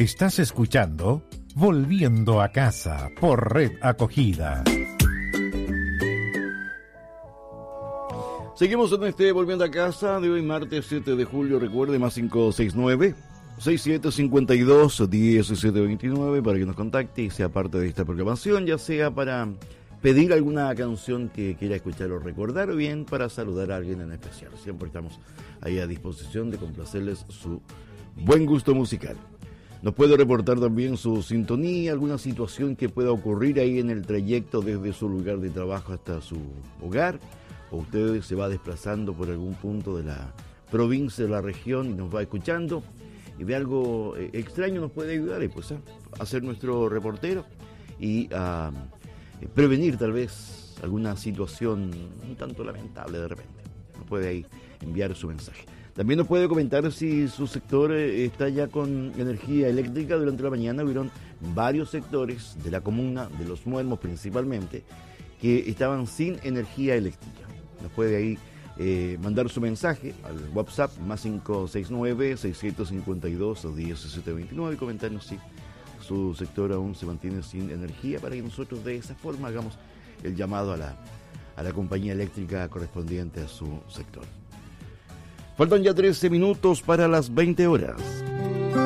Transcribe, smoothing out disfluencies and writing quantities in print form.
Estás escuchando Volviendo a Casa por Red Acogida. Seguimos en este Volviendo a Casa de hoy, martes 7 de julio. Recuerde, más 569-6752-1729 para que nos contacte y sea parte de esta programación, ya sea para pedir alguna canción que quiera escuchar o recordar, o bien para saludar a alguien en especial. Siempre estamos ahí a disposición de complacerles su buen gusto musical. Nos puede reportar también su sintonía, alguna situación que pueda ocurrir ahí en el trayecto desde su lugar de trabajo hasta su hogar, o usted se va desplazando por algún punto de la provincia, de la región, y nos va escuchando y ve algo extraño, nos puede ayudar y pues a ser nuestro reportero y a prevenir tal vez alguna situación un tanto lamentable de repente. Nos puede ahí enviar su mensaje. También nos puede comentar si su sector está ya con energía eléctrica. Durante la mañana hubieron varios sectores de la comuna, de Los Muermos principalmente, que estaban sin energía eléctrica. Nos puede ahí mandar su mensaje al WhatsApp más 569-652-1729 y comentarnos si su sector aún se mantiene sin energía, para que nosotros de esa forma hagamos el llamado a la compañía eléctrica correspondiente a su sector. Faltan ya 13 minutos para las 20 horas.